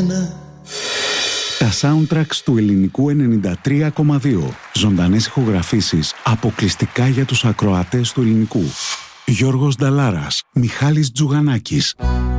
σένα. Τα soundtracks του ελληνικού 93,2. Ζωντανές ηχογραφήσεις αποκλειστικά για τους ακροατές του ελληνικού. Γιώργος Νταλάρας, Μιχάλης Τζουγανάκης.